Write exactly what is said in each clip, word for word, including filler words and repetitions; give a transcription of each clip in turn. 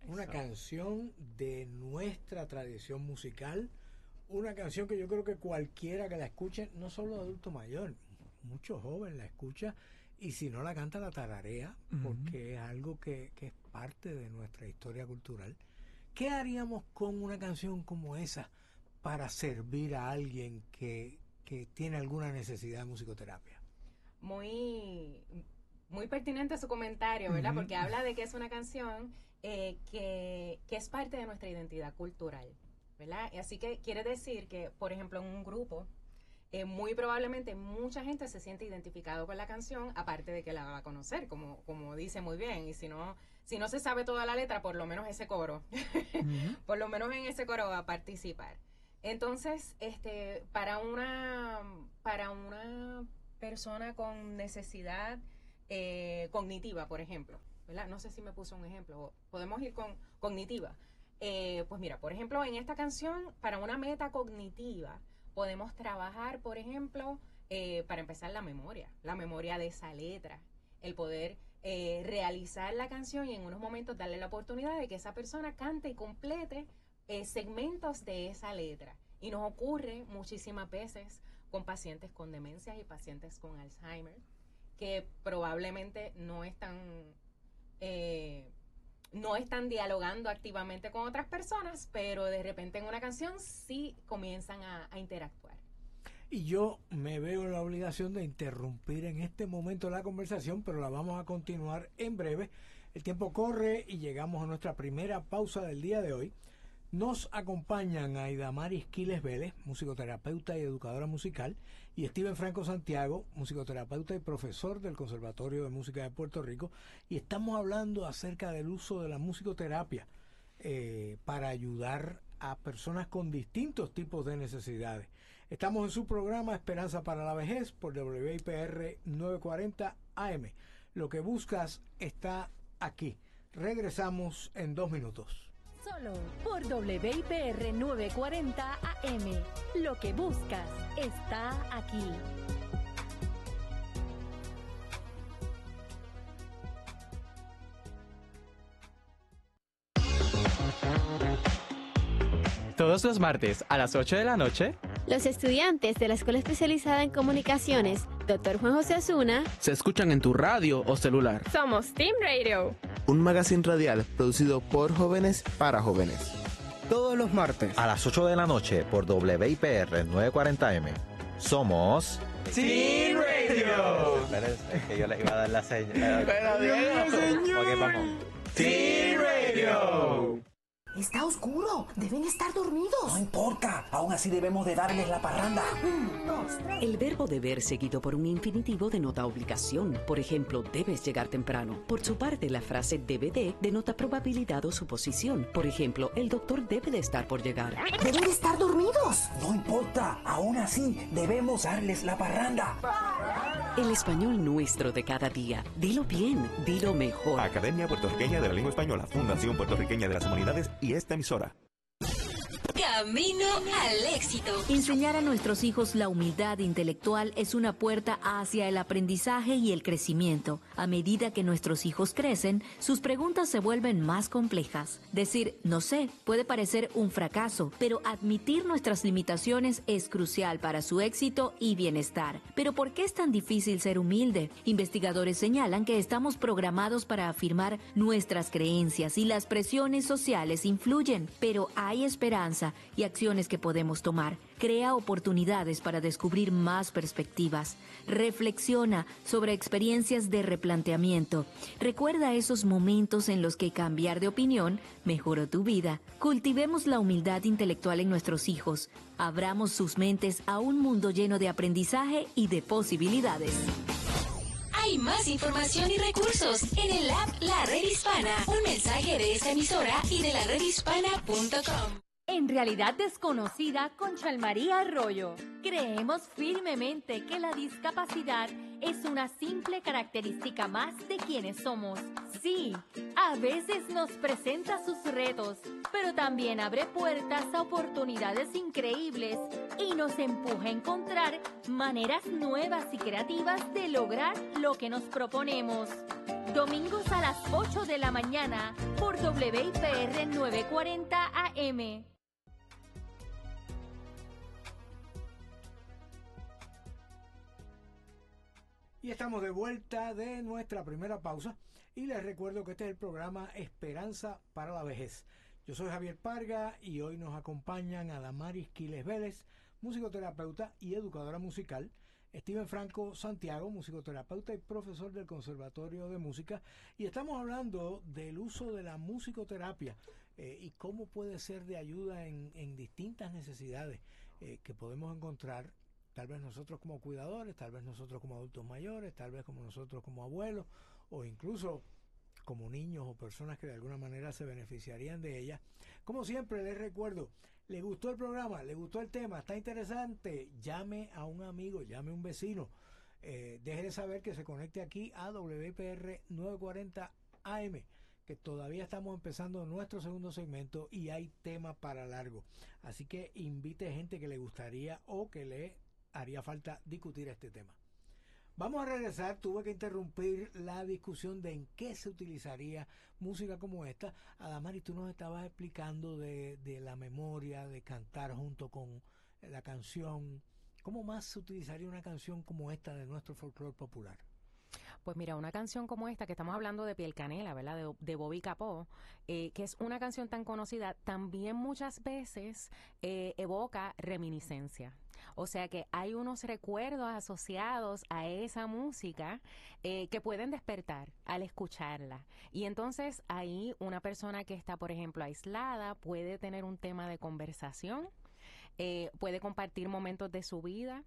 Una canción de nuestra tradición musical, una canción que yo creo que cualquiera que la escuche, no solo adulto mayor, mucho joven la escucha, y si no la canta la tararea, porque uh-huh. es algo que, que es parte de nuestra historia cultural. ¿Qué haríamos con una canción como esa para servir a alguien que, que tiene alguna necesidad de musicoterapia? Muy, muy pertinente su comentario, ¿verdad? Uh-huh. Porque habla de que es una canción eh, que, que es parte de nuestra identidad cultural, ¿verdad? Y así que quiere decir que, por ejemplo, en un grupo, eh, muy probablemente mucha gente se siente identificado con la canción, aparte de que la va a conocer, como, como dice muy bien, y si no, si no se sabe toda la letra, por lo menos ese coro, uh-huh. por lo menos en ese coro va a participar. Entonces, este, para una, para una persona con necesidad eh, cognitiva, por ejemplo, ¿verdad? No sé si me puso un ejemplo, podemos ir con cognitiva. Eh, pues mira, por ejemplo, en esta canción, para una meta cognitiva, podemos trabajar, por ejemplo, eh, para empezar la memoria, la memoria de esa letra, el poder eh, realizar la canción y en unos momentos darle la oportunidad de que esa persona cante y complete eh, segmentos de esa letra. Y nos ocurre muchísimas veces con pacientes con demencias y pacientes con Alzheimer, que probablemente no están... Eh, no están dialogando activamente con otras personas, pero de repente en una canción sí comienzan a, a interactuar. Y yo me veo en la obligación de interrumpir en este momento la conversación, pero la vamos a continuar en breve. El tiempo corre y llegamos a nuestra primera pausa del día de hoy. Nos acompañan Aidamaris Quiles Vélez, musicoterapeuta y educadora musical, y Steven Franco Santiago, musicoterapeuta y profesor del Conservatorio de Música de Puerto Rico, y estamos hablando acerca del uso de la musicoterapia eh, para ayudar a personas con distintos tipos de necesidades. Estamos en su programa Esperanza para la Vejez por W I P R novecientos cuarenta A M. Lo que buscas está aquí. Regresamos en dos minutos. Solo por W I P R novecientos cuarenta A M. Lo que buscas está aquí. Todos los martes a las ocho de la noche, los estudiantes de la Escuela Especializada en Comunicaciones, doctor Juan José Osuna, se escuchan en tu radio o celular. Somos Team Radio, un magazine radial producido por jóvenes para jóvenes. Todos los martes a las ocho de la noche por W I P R novecientos cuarenta A M. Somos Team Radio. Espera, es que yo les iba a dar la señal. Pero Diego, ok, vamos. Team Radio. Está oscuro, deben estar dormidos. No importa, aún así debemos de darles la parranda. Un, dos, tres. El verbo deber seguido por un infinitivo denota obligación. Por ejemplo, debes llegar temprano. Por su parte, la frase debe de denota probabilidad o suposición. Por ejemplo, el doctor debe de estar por llegar. Deben de estar dormidos. No importa, aún así debemos darles la parranda. El español nuestro de cada día. Dilo bien, dilo mejor. Academia Puertorriqueña de la Lengua Española, Fundación Puertorriqueña de las Humanidades y esta emisora. Camino al éxito. Enseñar a nuestros hijos la humildad intelectual es una puerta hacia el aprendizaje y el crecimiento. A medida que nuestros hijos crecen, sus preguntas se vuelven más complejas. Decir no sé puede parecer un fracaso, pero admitir nuestras limitaciones es crucial para su éxito y bienestar. ¿Pero por qué es tan difícil ser humilde? Investigadores señalan que estamos programados para afirmar nuestras creencias y las presiones sociales influyen, pero hay esperanza y acciones que podemos tomar. Crea oportunidades para descubrir más perspectivas. Reflexiona sobre experiencias de replanteamiento. Recuerda esos momentos en los que cambiar de opinión mejoró tu vida. Cultivemos la humildad intelectual en nuestros hijos. Abramos sus mentes a un mundo lleno de aprendizaje y de posibilidades. Hay más información y recursos en el app La Red Hispana. Un mensaje de esta emisora y de la red hispana punto com. En Realidad Desconocida con Chalmaría Arroyo, creemos firmemente que la discapacidad es una simple característica más de quienes somos. Sí, a veces nos presenta sus retos, pero también abre puertas a oportunidades increíbles y nos empuja a encontrar maneras nuevas y creativas de lograr lo que nos proponemos. Domingos a las ocho de la mañana por W I P R novecientos cuarenta A M. Y estamos de vuelta de nuestra primera pausa y les recuerdo que este es el programa Esperanza para la Vejez. Yo soy Javier Parga y hoy nos acompañan Adamaris Quiles Vélez, musicoterapeuta y educadora musical, Steven Franco Santiago, musicoterapeuta y profesor del Conservatorio de Música, y estamos hablando del uso de la musicoterapia eh, y cómo puede ser de ayuda en, en distintas necesidades eh, que podemos encontrar. Tal vez nosotros como cuidadores, tal vez nosotros como adultos mayores, tal vez como nosotros como abuelos, o incluso como niños o personas que de alguna manera se beneficiarían de ella. Como siempre les recuerdo, ¿le gustó el programa? ¿Le gustó el tema? ¿Está interesante? Llame a un amigo, llame a un vecino. Eh, déjele saber que se conecte aquí a W I P R novecientos cuarenta A M, que todavía estamos empezando nuestro segundo segmento y hay tema para largo. Así que invite gente que le gustaría o que le haría falta discutir este tema. Vamos a regresar. Tuve que interrumpir la discusión de en qué se utilizaría música como esta. Adamaris, tú nos estabas explicando de, de la memoria, de cantar junto con la canción. ¿Cómo más se utilizaría una canción como esta de nuestro folclore popular? Pues mira, una canción como esta, que estamos hablando de Piel Canela, ¿verdad? De, de Bobby Capó, eh, que es una canción tan conocida, también muchas veces eh, evoca reminiscencia. O sea que hay unos recuerdos asociados a esa música eh, que pueden despertar al escucharla. Y entonces ahí una persona que está, por ejemplo, aislada, puede tener un tema de conversación, eh, puede compartir momentos de su vida.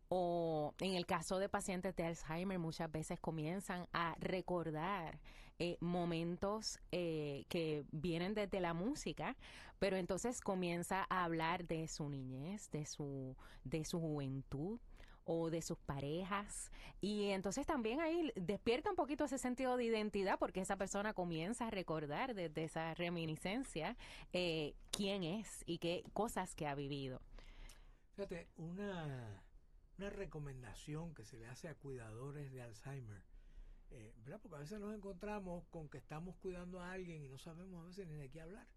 O en el caso de pacientes de Alzheimer, muchas veces comienzan a recordar eh, momentos eh, que vienen desde la música, pero entonces comienza a hablar de su niñez, de su, de su juventud o de sus parejas, y entonces también ahí despierta un poquito ese sentido de identidad, porque esa persona comienza a recordar desde esa reminiscencia eh, quién es y qué cosas que ha vivido. Fíjate, una... una recomendación que se le hace a cuidadores de Alzheimer, eh, ¿verdad? Porque a veces nos encontramos con que estamos cuidando a alguien y no sabemos a veces ni de qué hablar.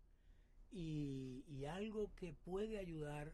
Y, y algo que puede ayudar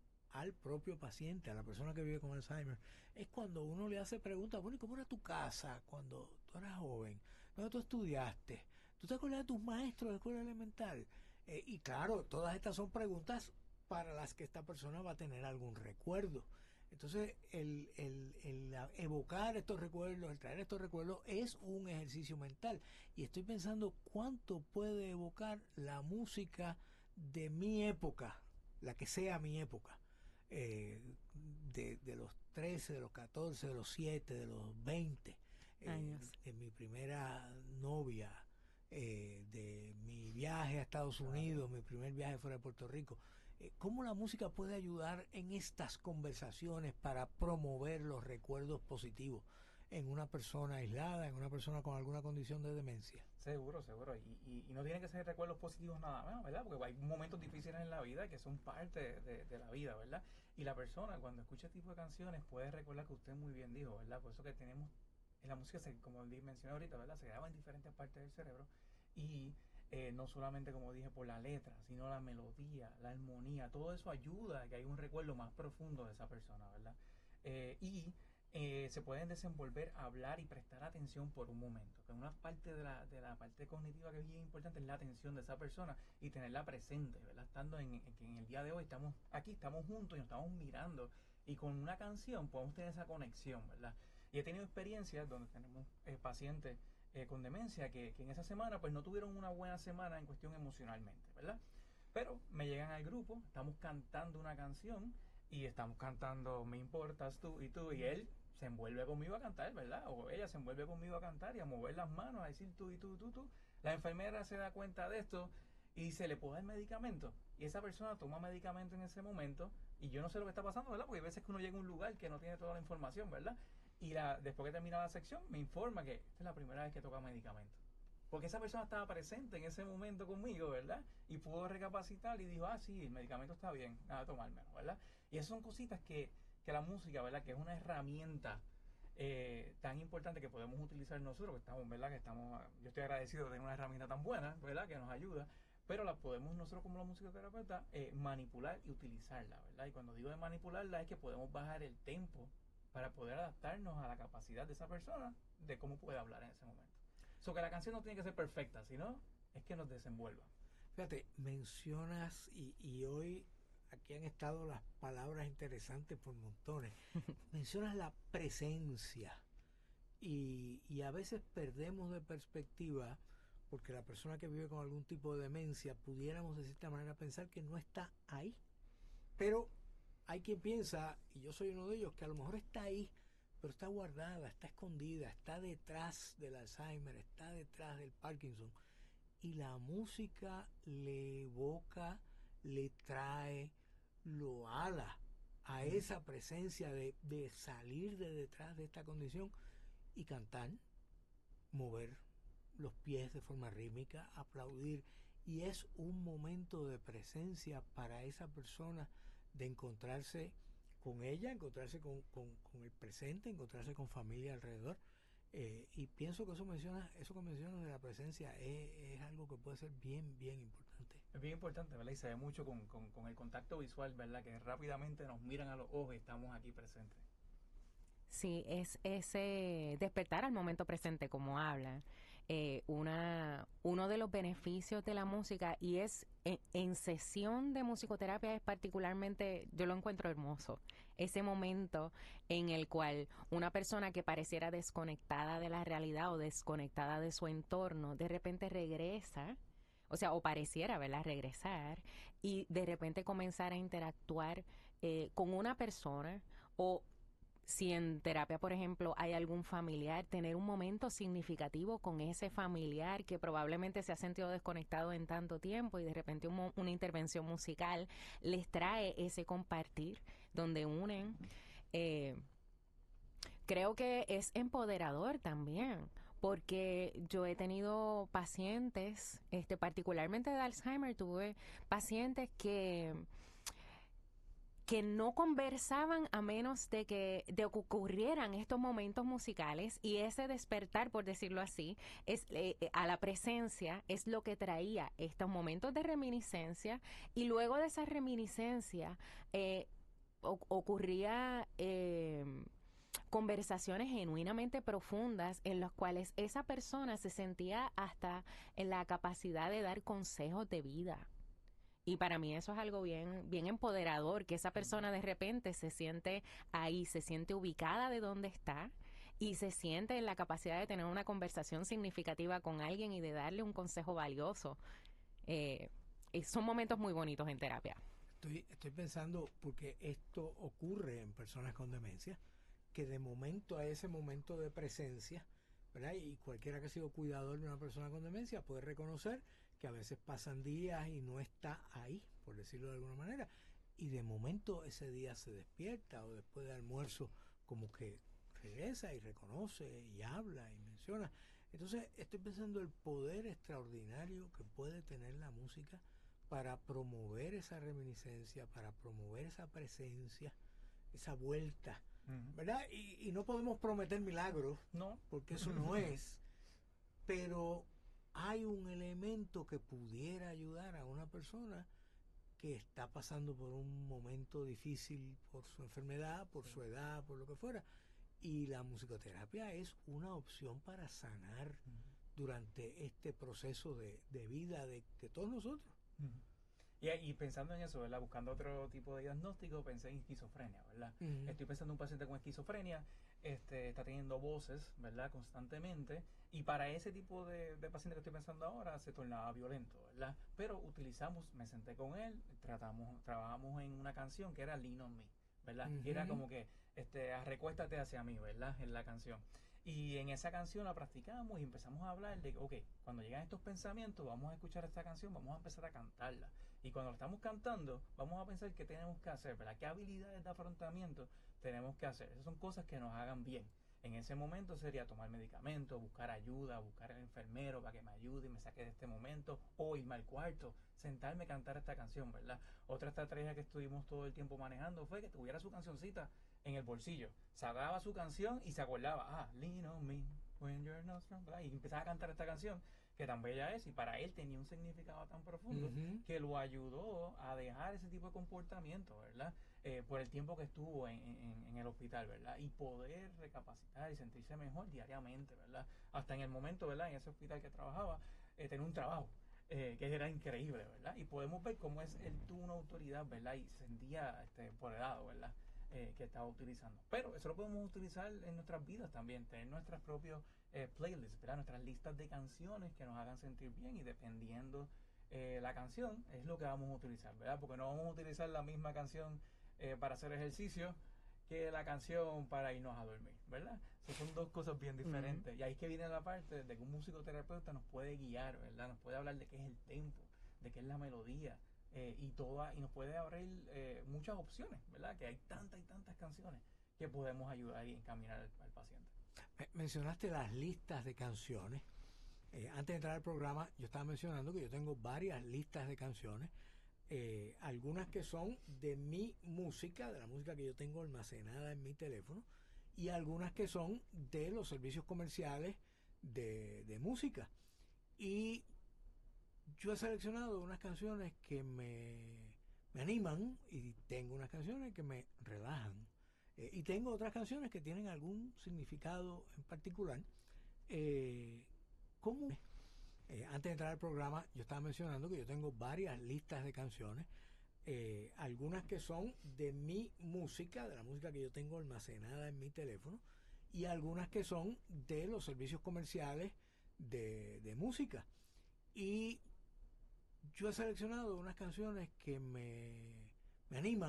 al propio paciente, a la persona que vive con Alzheimer, es cuando uno le hace preguntas. Bueno, ¿y cómo era tu casa cuando tú eras joven? ¿Dónde tú estudiaste? ¿Tú te acuerdas de tus maestros de escuela elemental? Eh, y claro, todas estas son preguntas para las que esta persona va a tener algún recuerdo. Entonces, el, el, el evocar estos recuerdos, el traer estos recuerdos, es un ejercicio mental. Y estoy pensando cuánto puede evocar la música de mi época, la que sea mi época, eh, de, de los trece, de los catorce, de los siete, de los veinte, eh, años. De mi primera novia, eh, de mi viaje a Estados Unidos, mi primer viaje fuera de Puerto Rico. ¿Cómo la música puede ayudar en estas conversaciones para promover los recuerdos positivos en una persona aislada, en una persona con alguna condición de demencia? Seguro, seguro. Y, y, y no tienen que ser recuerdos positivos nada más, ¿verdad? Porque hay momentos difíciles en la vida que son parte de, de, de la vida, ¿verdad? Y la persona cuando escucha este tipo de canciones puede recordar que usted muy bien dijo, ¿verdad? Por eso que tenemos, en la música, se, como mencioné ahorita, ¿verdad? Se graba en diferentes partes del cerebro y... Eh, no solamente, como dije, por la letra, sino la melodía, la armonía, todo eso ayuda a que haya un recuerdo más profundo de esa persona, ¿verdad? Eh, y eh, se pueden desenvolver, hablar y prestar atención por un momento, que una parte de la, de la parte cognitiva que es bien importante es la atención de esa persona y tenerla presente, ¿verdad? Estando en, en, en el día de hoy, estamos aquí, estamos juntos y nos estamos mirando, y con una canción podemos tener esa conexión, ¿verdad? Y he tenido experiencias donde tenemos eh, pacientes Eh, con demencia que, que en esa semana pues no tuvieron una buena semana en cuestión emocionalmente, ¿verdad? Pero me llegan al grupo, estamos cantando una canción y estamos cantando Me Importas Tú y Tú, y él se envuelve conmigo a cantar, ¿verdad? O ella se envuelve conmigo a cantar y a mover las manos, a decir tú y tú, tú, tú. La enfermera se da cuenta de esto y se le puede dar medicamento, y esa persona toma medicamento en ese momento y yo no sé lo que está pasando, ¿verdad? Porque hay veces que uno llega a un lugar que no tiene toda la información, ¿verdad? Y la, después que termina la sección, me informa que esta es la primera vez que toca medicamento. Porque esa persona estaba presente en ese momento conmigo, ¿verdad? Y pudo recapacitar y dijo, ah, sí, el medicamento está bien, nada, tomármelo, ¿verdad? Y esas son cositas que, que la música, ¿verdad? Que es una herramienta eh, tan importante que podemos utilizar nosotros, que estamos, ¿verdad? Que estamos, yo estoy agradecido de tener una herramienta tan buena, ¿verdad? Que nos ayuda, pero la podemos nosotros como la musicoterapeuta eh, manipular y utilizarla, ¿verdad? Y cuando digo de manipularla es que podemos bajar el tempo para poder adaptarnos a la capacidad de esa persona de cómo puede hablar en ese momento. So que la canción no tiene que ser perfecta, sino es que nos desenvuelva. Fíjate, mencionas y, y hoy aquí han estado las palabras interesantes por montones. Mencionas la presencia y, y a veces perdemos de perspectiva porque la persona que vive con algún tipo de demencia pudiéramos de cierta manera pensar que no está ahí. Pero hay quien piensa, y yo soy uno de ellos, que a lo mejor está ahí, pero está guardada, está escondida, está detrás del Alzheimer, está detrás del Parkinson. Y la música le evoca, le trae, lo ala a esa presencia de, de salir de detrás de esta condición y cantar, mover los pies de forma rítmica, aplaudir. Y es un momento de presencia para esa persona de encontrarse con ella, encontrarse con, con, con el presente, encontrarse con familia alrededor. Eh, y pienso que eso menciona, eso que mencionas de la presencia es, es algo que puede ser bien, bien importante. Es bien importante, ¿verdad? Y se ve mucho con, con, con el contacto visual, ¿verdad? Que rápidamente nos miran a los ojos y estamos aquí presentes. Sí, es ese despertar al momento presente, como hablan. Eh, una, uno de los beneficios de la música, y es en, en sesión de musicoterapia es particularmente, yo lo encuentro hermoso, ese momento en el cual una persona que pareciera desconectada de la realidad o desconectada de su entorno, de repente regresa, o sea, o pareciera, ¿verdad?, regresar y de repente comenzar a interactuar eh, con una persona, o si en terapia, por ejemplo, hay algún familiar, tener un momento significativo con ese familiar que probablemente se ha sentido desconectado en tanto tiempo, y de repente un, una intervención musical les trae ese compartir donde unen. Eh, creo que es empoderador también, porque yo he tenido pacientes, este, particularmente de Alzheimer, tuve pacientes que... que no conversaban a menos de que, de que ocurrieran estos momentos musicales, y ese despertar, por decirlo así, es eh, a la presencia es lo que traía estos momentos de reminiscencia, y luego de esa reminiscencia eh, o, ocurría eh, conversaciones genuinamente profundas en las cuales esa persona se sentía hasta en la capacidad de dar consejos de vida. Y para mí eso es algo bien, bien empoderador, que esa persona de repente se siente ahí, se siente ubicada de donde está y se siente en la capacidad de tener una conversación significativa con alguien y de darle un consejo valioso. Eh, son momentos muy bonitos en terapia. Estoy, estoy pensando, porque esto ocurre en personas con demencia, que de momento a ese momento de presencia, ¿verdad? Y cualquiera que ha sido cuidador de una persona con demencia puede reconocer que a veces pasan días y no está ahí, por decirlo de alguna manera, y de momento ese día se despierta, o después de almuerzo como que regresa y reconoce y habla y menciona. Entonces estoy pensando el poder extraordinario que puede tener la música para promover esa reminiscencia, para promover esa presencia, esa vuelta, uh-huh. ¿verdad? Y, y no podemos prometer milagros, no, porque eso no es, pero hay un elemento que pudiera ayudar a una persona que está pasando por un momento difícil por su enfermedad, por su edad, por lo que fuera, y la musicoterapia es una opción para sanar uh-huh. durante este proceso de, de vida de, de todos nosotros. Uh-huh. Y, y pensando en eso, ¿verdad? Buscando otro tipo de diagnóstico, pensé en esquizofrenia, ¿verdad? Uh-huh. Estoy pensando en un paciente con esquizofrenia, este, está teniendo voces, ¿verdad? Constantemente, y para ese tipo de, de paciente que estoy pensando ahora se tornaba violento, ¿verdad? Pero utilizamos, me senté con él, tratamos, trabajamos en una canción que era Lean on Me, ¿verdad? Uh-huh. Que era como que, este, recuéstate hacia mí, ¿verdad? En la canción. Y en esa canción la practicamos y empezamos a hablar de, ok, cuando llegan estos pensamientos, vamos a escuchar esta canción, vamos a empezar a cantarla. Y cuando la estamos cantando, vamos a pensar qué tenemos que hacer, ¿verdad? ¿Qué habilidades de afrontamiento tenemos que hacer? Esas son cosas que nos hagan bien. En ese momento sería tomar medicamentos, buscar ayuda, buscar al enfermero para que me ayude y me saque de este momento, o irme al cuarto, sentarme a cantar esta canción, ¿verdad? Otra estrategia que estuvimos todo el tiempo manejando fue que tuviera su cancioncita en el bolsillo. Sacaba su canción y se acordaba, ah, lean on me when you're not strong, ¿verdad? Y empezaba a cantar esta canción que tan bella es, y para él tenía un significado tan profundo uh-huh. que lo ayudó a dejar ese tipo de comportamiento, ¿verdad? Eh, por el tiempo que estuvo en, en, en el hospital, ¿verdad? Y poder recapacitar y sentirse mejor diariamente, ¿verdad? Hasta en el momento, ¿verdad? En ese hospital que trabajaba, eh, tenía un trabajo eh, que era increíble, ¿verdad? Y podemos ver cómo es, él tuvo una autoridad, ¿verdad? Y se sentía este, empoderado, ¿verdad? Eh, que estaba utilizando. Pero eso lo podemos utilizar en nuestras vidas también, tener nuestras propias eh, playlists, ¿verdad? Nuestras listas de canciones que nos hagan sentir bien, y dependiendo eh, la canción es lo que vamos a utilizar, ¿verdad? Porque no vamos a utilizar la misma canción eh, para hacer ejercicio que la canción para irnos a dormir, ¿verdad? So, son dos cosas bien diferentes. Uh-huh. Y ahí es que viene la parte de que un musicoterapeuta nos puede guiar, ¿verdad? Nos puede hablar de qué es el tempo, de qué es la melodía, Eh, y toda y nos puede abrir eh, muchas opciones, ¿verdad? Que hay tantas y tantas canciones que podemos ayudar y encaminar al, al paciente. Mencionaste las listas de canciones. Eh, antes de entrar al programa, yo estaba mencionando que yo tengo varias listas de canciones, eh, algunas que son de mi música, de la música que yo tengo almacenada en mi teléfono, y algunas que son de los servicios comerciales de, de música. Y yo he seleccionado unas canciones que me, me animan, y tengo unas canciones que me relajan, eh, y tengo otras canciones que tienen algún significado en particular. Eh, ¿cómo? Eh, antes de entrar al programa, yo estaba mencionando que yo tengo varias listas de canciones, eh, algunas que son de mi música, de la música que yo tengo almacenada en mi teléfono, y algunas que son de los servicios comerciales de, de música. Y yo he seleccionado unas canciones que me, me animan.